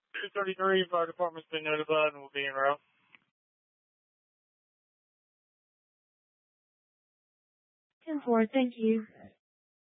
233, fire department's been notified and will be en route. 10-4, thank you.